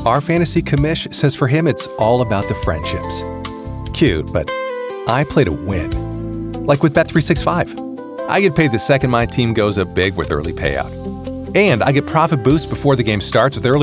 Our fantasy commish says for him it's all about the friendships. Cute, but I play to win. Like with Bet365. I get paid the second my team goes up big with early payout. And I get profit boost before the game starts with early